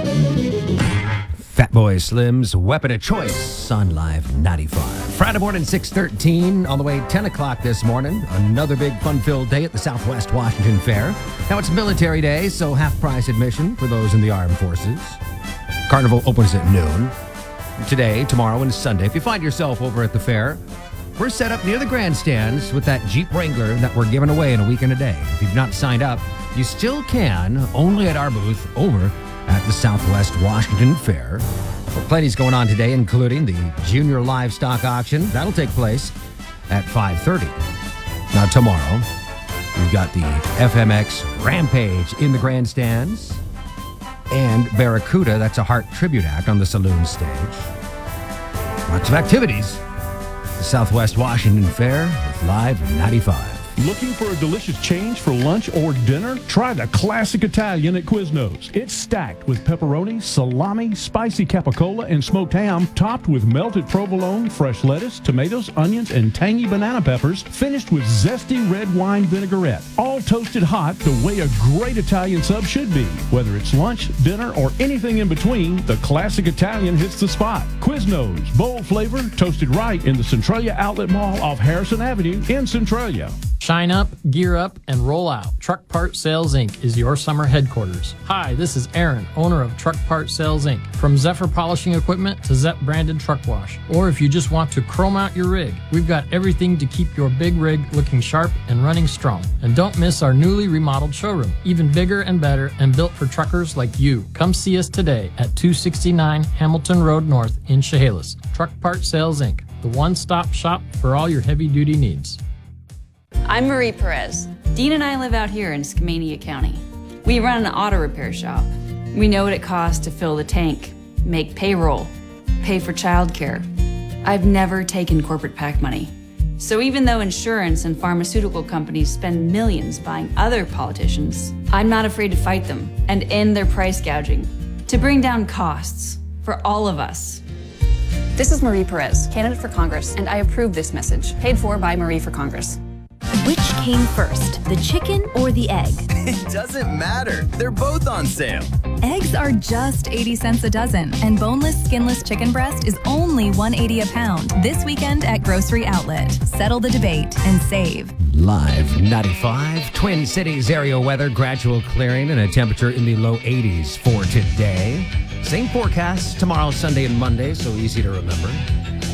Fatboy Slim's Weapon of Choice on Live 95. Friday morning, 6:13, on the way 10 o'clock this morning. Another big fun-filled day at the Southwest Washington Fair. Now, it's Military Day, so half-price admission for those in the armed forces. Carnival opens at noon. Today, tomorrow, and Sunday, if you find yourself over at the fair, we're set up near the grandstands with that Jeep Wrangler that we're giving away in a week and a day. If you've not signed up, you still can, only at our booth over at the Southwest Washington Fair. Well, plenty's going on today, including the Junior Livestock Auction. That'll take place at 5:30. Now, tomorrow, we've got the FMX Rampage in the grandstands and Barracuda, that's a Heart Tribute Act on the saloon stage. Lots of activities. The Southwest Washington Fair with Live 95. Looking for a delicious change for lunch or dinner? Try the classic Italian at Quiznos. It's stacked with pepperoni, salami, spicy capicola, and smoked ham, topped with melted provolone, fresh lettuce, tomatoes, onions, and tangy banana peppers, finished with zesty red wine vinaigrette. All toasted hot the way a great Italian sub should be. Whether it's lunch, dinner, or anything in between, the classic Italian hits the spot. Quiznos, bold flavor, toasted right in the Centralia Outlet Mall off Harrison Avenue in Centralia. Shine up, gear up, and roll out. Truck Part Sales Inc. is your summer headquarters. Hi, this is Aaron, owner of Truck Part Sales Inc. From Zephyr polishing equipment to Zep branded truck wash. Or if you just want to chrome out your rig, we've got everything to keep your big rig looking sharp and running strong. And don't miss our newly remodeled showroom, even bigger and better and built for truckers like you. Come see us today at 269 Hamilton Road North in Chehalis. Truck Part Sales Inc., the one-stop shop for all your heavy-duty needs. I'm Marie Perez. Dean and I live out here in Skamania County. We run an auto repair shop. We know what it costs to fill the tank, make payroll, pay for childcare. I've never taken corporate PAC money. So even though insurance and pharmaceutical companies spend millions buying other politicians, I'm not afraid to fight them and end their price gouging to bring down costs for all of us. This is Marie Perez, candidate for Congress, and I approve this message, paid for by Marie for Congress. Which came first, the chicken or the egg? It doesn't matter. They're both on sale. Eggs are just 80 cents a dozen, and boneless, skinless chicken breast is only $1.80 a pound this weekend at Grocery Outlet. Settle the debate and save. Live 95, Twin Cities area weather, gradual clearing and a temperature in the low 80s for today. Same forecast tomorrow, Sunday, and Monday, so easy to remember.